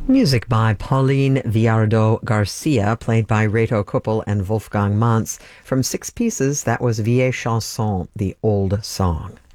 Music by Pauline Villardo Garcia, played by Reto Kuppel and Wolfgang Mantz. From Six Pieces, that was Vieille Chanson, the old song.